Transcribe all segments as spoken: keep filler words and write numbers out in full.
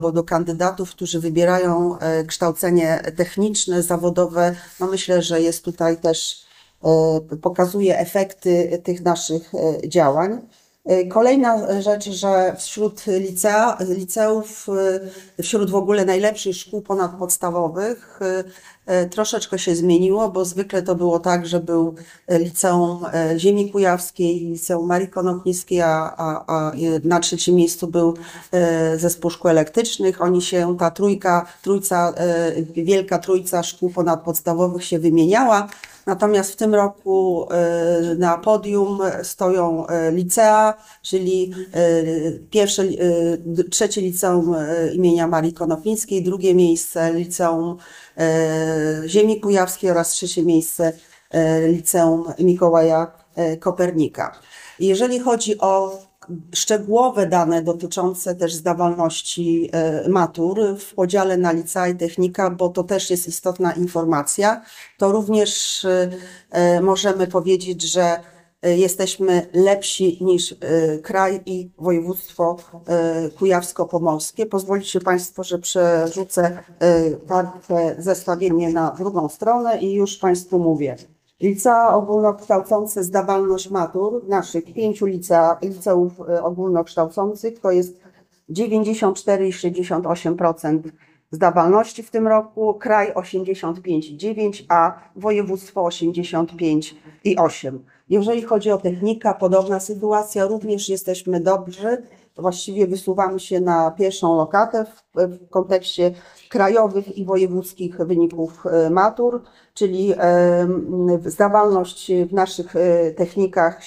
do kandydatów, którzy wybierają kształcenie techniczne, zawodowe. No myślę, że jest tutaj też, pokazuje efekty tych naszych działań. Kolejna rzecz, że wśród licea, liceów, wśród w ogóle najlepszych szkół ponadpodstawowych troszeczkę się zmieniło, bo zwykle to było tak, że był Liceum Ziemi Kujawskiej, Liceum Marii Konopnickiej, a, a, a na trzecim miejscu był Zespół Szkół Elektrycznych. Oni się, ta trójka, trójca, wielka trójca szkół ponadpodstawowych się wymieniała. Natomiast w tym roku na podium stoją licea, czyli pierwsze, trzecie liceum imienia Marii Konopnickiej, drugie miejsce Liceum Ziemi Kujawskiej oraz trzecie miejsce Liceum Mikołaja Kopernika. Jeżeli chodzi o szczegółowe dane dotyczące też zdawalności matur w podziale na licea i technika, bo to też jest istotna informacja, to również możemy powiedzieć, że jesteśmy lepsi niż kraj i województwo kujawsko-pomorskie. Pozwolicie Państwo, że przerzucę kartę zestawienie na drugą stronę i już Państwu mówię. Licea ogólnokształcące zdawalność matur naszych pięciu licea, liceów ogólnokształcących to jest dziewięćdziesiąt cztery i sześćdziesiąt osiem procent zdawalności w tym roku, kraj osiemdziesiąt pięć i dziewięć procent, a województwo osiemdziesiąt pięć i osiem procent. Jeżeli chodzi o technika, podobna sytuacja, również jesteśmy dobrzy. Właściwie wysuwamy się na pierwszą lokatę w, w kontekście krajowych i wojewódzkich wyników matur, czyli e, zdawalność w naszych technikach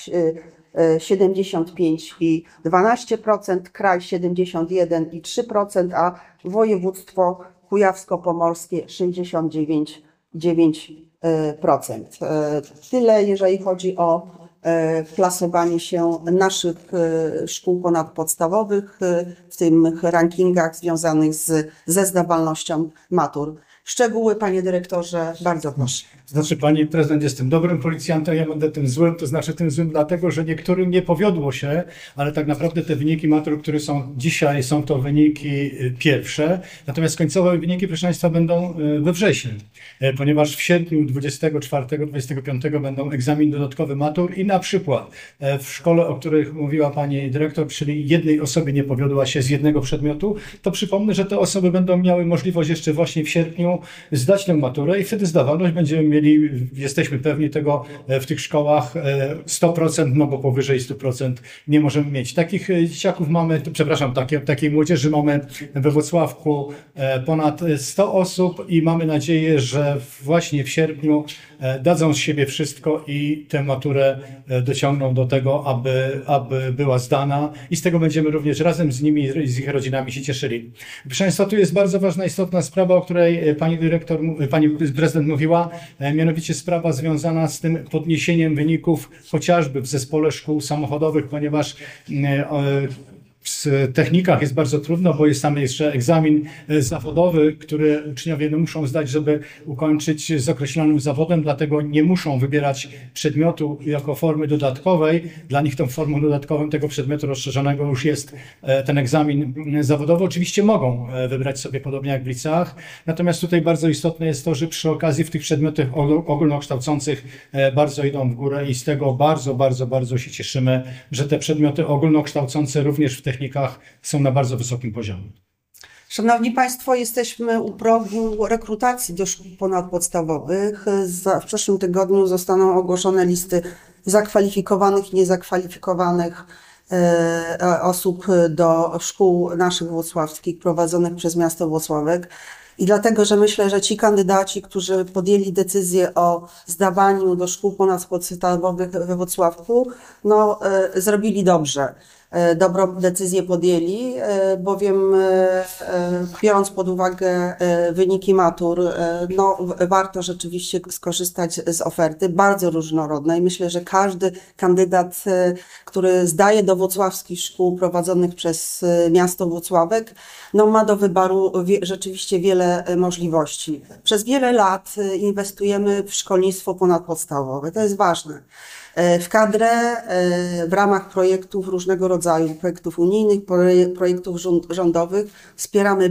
e, siedemdziesiąt pięć i dwanaście procent, kraj siedemdziesiąt jeden i trzy procent, a województwo kujawsko-pomorskie sześćdziesiąt dziewięć i dziewięć procent. Tyle, jeżeli chodzi o plasowanie się naszych szkół ponadpodstawowych w tym rankingach związanych z, ze zdawalnością matur. Szczegóły, panie dyrektorze, bardzo proszę. Znaczy, pani prezydent jest tym dobrym policjantem, ja będę tym złym, to znaczy tym złym dlatego, że niektórym nie powiodło się, ale tak naprawdę te wyniki matur, które są dzisiaj, są to wyniki pierwsze, natomiast końcowe wyniki, proszę państwa, będą we wrześniu, ponieważ w sierpniu dwudziestego czwartego do dwudziestego piątego będą egzamin dodatkowy matur i na przykład w szkole, o których mówiła pani dyrektor, czyli jednej osobie nie powiodła się z jednego przedmiotu, to przypomnę, że te osoby będą miały możliwość jeszcze właśnie w sierpniu zdać tę maturę i wtedy zdawalność będziemy mieli, jesteśmy pewni tego, w tych szkołach sto procent, no bo powyżej stu procent nie możemy mieć. Takich dzieciaków mamy, przepraszam, takie, takiej młodzieży mamy we Włocławku ponad sto osób i mamy nadzieję, że właśnie w sierpniu dadzą z siebie wszystko i tę maturę dociągną do tego, aby, aby była zdana i z tego będziemy również razem z nimi i z ich rodzinami się cieszyli. Proszę państwa, tu jest bardzo ważna, istotna sprawa, o której pani dyrektor, pani prezydent mówiła, mianowicie sprawa związana z tym podniesieniem wyników chociażby w zespole szkół samochodowych, ponieważ w technikach jest bardzo trudno, bo jest tam jeszcze egzamin zawodowy, który uczniowie no, muszą zdać, żeby ukończyć z określonym zawodem, dlatego nie muszą wybierać przedmiotu jako formy dodatkowej. Dla nich tą formą dodatkową tego przedmiotu rozszerzonego już jest ten egzamin zawodowy. Oczywiście mogą wybrać sobie podobnie jak w liceach, natomiast tutaj bardzo istotne jest to, że przy okazji w tych przedmiotach ogólnokształcących bardzo idą w górę i z tego bardzo, bardzo, bardzo się cieszymy, że te przedmioty ogólnokształcące również w technikach są na bardzo wysokim poziomie. Szanowni Państwo, jesteśmy u progu rekrutacji do szkół ponadpodstawowych. W przyszłym tygodniu zostaną ogłoszone listy zakwalifikowanych i niezakwalifikowanych osób do szkół naszych włocławskich prowadzonych przez miasto Włocławek. I dlatego, że myślę, że ci kandydaci, którzy podjęli decyzję o zdawaniu do szkół ponadpodstawowych we Włocławku, no, e, zrobili dobrze. E, dobrą decyzję podjęli, e, bowiem e, biorąc pod uwagę e, wyniki matur, e, no, warto rzeczywiście skorzystać z oferty bardzo różnorodnej. Myślę, że każdy kandydat, e, który zdaje do włocławskich szkół prowadzonych przez e, miasto Włocławek, no, ma do wyboru wie, rzeczywiście wiele możliwości. Przez wiele lat inwestujemy w szkolnictwo ponadpodstawowe. To jest ważne. W kadrę, w ramach projektów różnego rodzaju, projektów unijnych, projektów rządowych wspieramy